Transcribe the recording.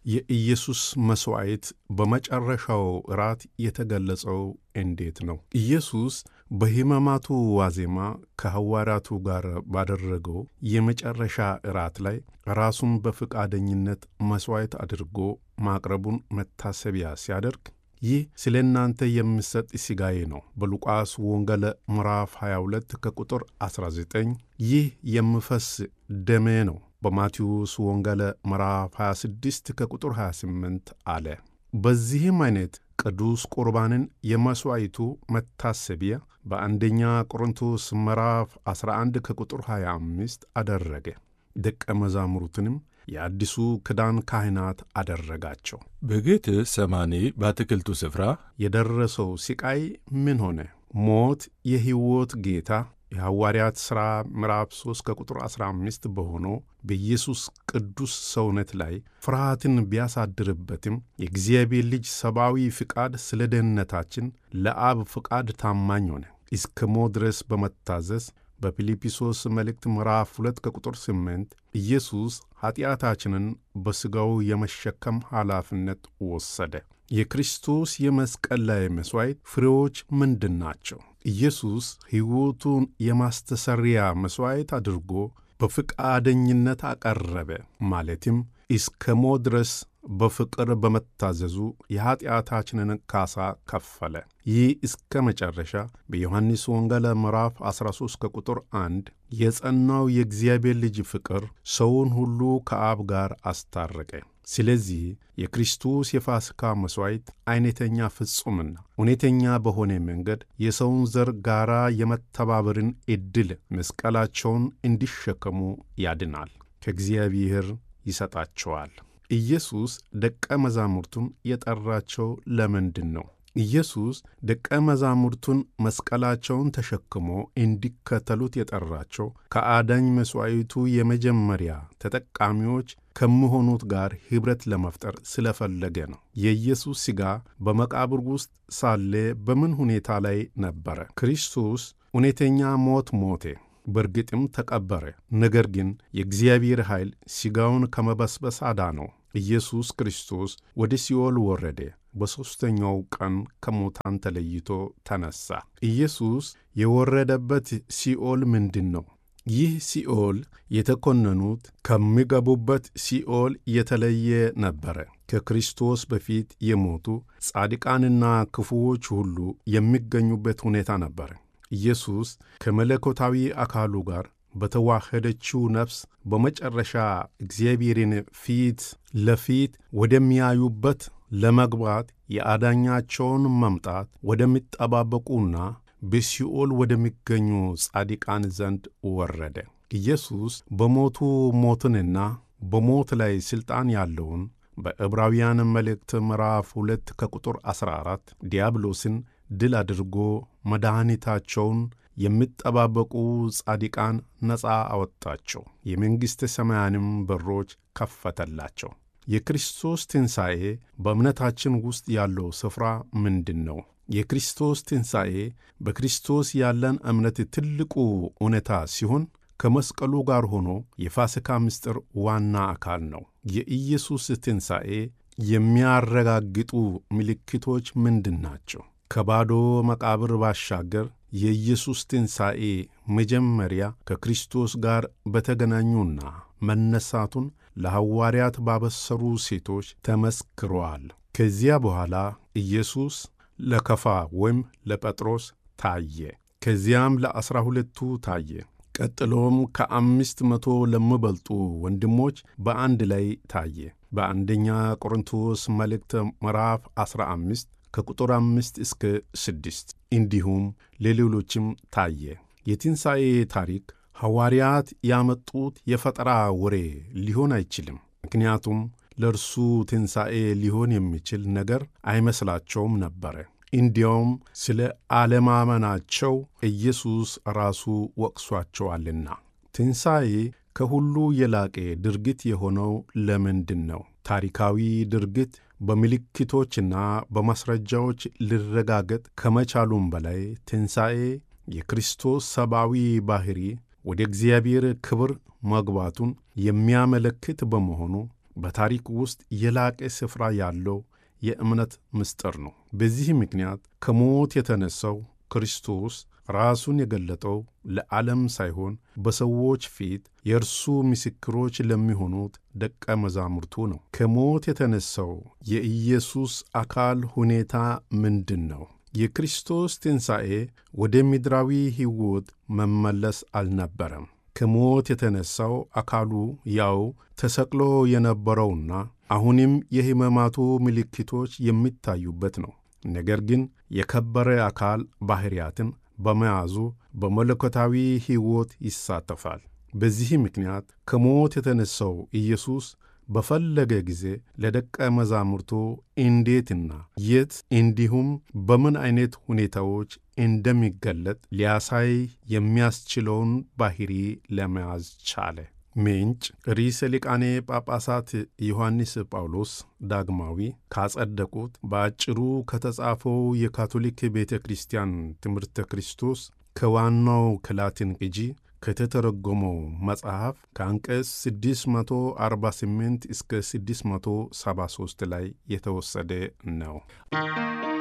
የኢየሱስ መሥዋዕት በመጨረሻው እራት የተገለጸው እንዴት ነው? ኢየሱስ በሕማማቱ ዋዜማ ከሐዋርያቱ ጋር ባደረገው የመጨረሻ እራት ላይ ራሱን በፈቃደኝነት መሥዋዕት አድርጎ ማቅረቡን መታሰቢያ ሲያደርግ ይህ ስለ እናንተ የሚሰጥ ሥጋዬ ነው በሉቃስ ወንጌል ምዕራፍ 22 ከቁጥር 19፣ ይህ የሚፈስ ደሜ ነው በማቴዎስ ወንጌል ምዕራፍ 26 ከቁጥር 28 አለ። በዚህም ዓይነት ቅዱስ ቁርባንን የመሥዋዕቱ መታሰቢያ በአንደኛ ቆሮንቶስ ምዕራፍ 11 ከቁጥር 25 አደረገ። ደቀ መዛሙርቱንም የአዲሱ ኪዳን ካህናት አደረጋቸው። በጌቴ ሰማኒ በአትክልቱ ስፍራ የደረሰው ሥቃይ ምን ሆነ? ሞት የሕይወት ጌታ የሐዋርያት ሥራ ምዕራፍ 3 ከቁጥር 15 በሆነው በኢየሱስ ቅዱስ ሰውነት ላይ ፍርሃትን ቢያሳድርበትም የእግዚአብሔር ልጅ ሰብአዊ ፍቃድ ስለ ደህንነታችን ለአብ ፍቃድ ታማኝ ሆነ። እስከ ሞት ድረስ በመታዘዝ በፊልጵስዩስ መልእክት ምዕራፍ 2 ከቁጥር 8 ኢየሱስ ኀጢአታችንን በሥጋው የመሸከም ኃላፊነት ወሰደ። የክርስቶስ የመስቀል ላይ መሥዋዕት ፍሬዎች ምንድን ናቸው? ኢየሱስ ሕይወቱን የማስተሰሪያ መሥዋዕት አድርጎ በፈቃደኝነት አቀረበ። ማለትም እስከ ሞት ድረስ በፍቅር በመታዘዙ የኀጢአታችንን ካሳ ከፈለ። ይህ እስከ መጨረሻ በዮሐንስ ወንጌል ምዕራፍ 13 ከቁጥር 1 የጸናው የእግዚአብሔር ልጅ ፍቅር ሰውን ሁሉ ከአብ ጋር አስታረቀ። ስለዚህ የክርስቶስ የፋሲካ መሥዋዕት አይነተኛ ፍጹምና እውነተኛ በሆነ መንገድ የሰውን ዘር ጋራ የመተባበርን ዕድል መስቀላቸውን እንዲሸከሙ ያድናል፣ ከእግዚአብሔር ይሰጣቸዋል። ኢየሱስ ደቀ መዛሙርቱን የጠራቸው ለምንድን ነው? ኢየሱስ ደቀ መዛሙርቱን መስቀላቸውን ተሸክሞ እንዲከተሉት የጠራቸው ከአዳኝ መሥዋዕቱ የመጀመሪያ ተጠቃሚዎች ከሚሆኑት ጋር ኅብረት ለመፍጠር ስለፈለገ ነው። የኢየሱስ ሥጋ በመቃብር ውስጥ ሳለ በምን ሁኔታ ላይ ነበረ? ክርስቶስ እውነተኛ ሞት ሞተ፣ በእርግጥም ተቀበረ። ነገር ግን የእግዚአብሔር ኃይል ሥጋውን ከመበስበስ አዳነው። ኢየሱስ ክርስቶስ ወደ ሲኦል ወረደ፣ በሦስተኛው ቀን ከሙታን ተለይቶ ተነሣ። ኢየሱስ የወረደበት ሲኦል ምንድን ነው? ይህ ሲኦል የተኮነኑት ከሚገቡበት ሲኦል የተለየ ነበረ። ከክርስቶስ በፊት የሞቱ ጻድቃንና ክፉዎች ሁሉ የሚገኙበት ሁኔታ ነበረ። ኢየሱስ ከመለኮታዊ አካሉ ጋር በተዋህደችው ነፍስ በመጨረሻ እግዚአብሔርን ፊት ለፊት ወደሚያዩበት ለመግባት የአዳኛቸውን መምጣት ወደሚጠባበቁና በሲኦል ወደሚገኙ ጻድቃን ዘንድ ወረደ። ኢየሱስ በሞቱ ሞትንና በሞት ላይ ሥልጣን ያለውን በዕብራውያን መልእክት ምዕራፍ 2 ከቁጥር 14 ዲያብሎስን ድል አድርጎ መድኃኒታቸውን የሚጠባበቁ ጻድቃን ነፃ አወጣቸው፣ የመንግሥተ ሰማያንም በሮች ከፈተላቸው። የክርስቶስ ትንሣኤ በእምነታችን ውስጥ ያለው ስፍራ ምንድን ነው? የክርስቶስ ትንሣኤ በክርስቶስ ያለን እምነት ትልቁ እውነታ ሲሆን ከመስቀሉ ጋር ሆኖ የፋሲካ ምስጢር ዋና አካል ነው። የኢየሱስ ትንሣኤ የሚያረጋግጡ ምልክቶች ምንድን ናቸው? ከባዶ መቃብር ባሻገር የኢየሱስ ትንሣኤ መጀመሪያ ከክርስቶስ ጋር በተገናኙና መነሳቱን ለሐዋርያት ባበሰሩ ሴቶች ተመስክሯል። ከዚያ በኋላ ኢየሱስ ለከፋ ወይም ለጴጥሮስ ታየ። ከዚያም ለ12ቱ ታየ። ቀጥሎም ከ500 ለሚበልጡ ወንድሞች በአንድ ላይ ታየ። በአንደኛ ቆሮንቶስ መልእክት ምዕራፍ 15 ከቁጥር 5 እስከ 6 እንዲሁም ለሌሎችም ታየ። የትንሣኤ ታሪክ ሐዋርያት ያመጡት የፈጠራ ወሬ ሊሆን አይችልም። ምክንያቱም ለእርሱ ትንሣኤ ሊሆን የሚችል ነገር አይመስላቸውም ነበረ። እንዲያውም ስለ አለማመናቸው ኢየሱስ ራሱ ወቅሷቸዋልና። ትንሣኤ ከሁሉ የላቀ ድርጊት የሆነው ለምንድን ነው? ታሪካዊ ድርጊት በምልክቶችና በማስረጃዎች ሊረጋገጥ ከመቻሉም በላይ ትንሣኤ የክርስቶስ ሰብአዊ ባሕሪ ወደ እግዚአብሔር ክብር መግባቱን የሚያመለክት በመሆኑ በታሪክ ውስጥ የላቀ ስፍራ ያለው የእምነት ምስጢር ነው። በዚህ ምክንያት ከሞት የተነሳው ክርስቶስ ራሱን የገለጠው ለዓለም ሳይሆን በሰዎች ፊት የእርሱ ምስክሮች ለሚሆኑት ደቀ መዛሙርቱ ነው። ከሞት የተነሳው የኢየሱስ አካል ሁኔታ ምንድን ነው? የክርስቶስ ትንሣኤ ወደ ምድራዊ ሕይወት መመለስ አልነበረም። ከሞት የተነሳው አካሉ ያው ተሰቅሎ የነበረውና አሁንም የሕማማቱ ምልክቶች የሚታዩበት ነው። ነገር ግን የከበረ አካል ባሕርያትን በመያዙ በመለኮታዊ ሕይወት ይሳተፋል። በዚህ ምክንያት ከሞት የተነሳው ኢየሱስ በፈለገ ጊዜ ለደቀ መዛሙርቱ እንዴትና የት እንዲሁም በምን ዓይነት ሁኔታዎች እንደሚገለጥ ሊያሳይ የሚያስችለውን ባሕሪ ለመያዝ ቻለ። ምንጭ ርዕሰ ሊቃነ ጳጳሳት ዮሐንስ ጳውሎስ ዳግማዊ ካጸደቁት በአጭሩ ከተጻፈው የካቶሊክ ቤተ ክርስቲያን ትምህርተ ክርስቶስ ከዋናው ከላቲን ቅጂ ከተተረጎመው መጽሐፍ ከአንቀጽ 648 እስከ 673 ላይ የተወሰደ ነው።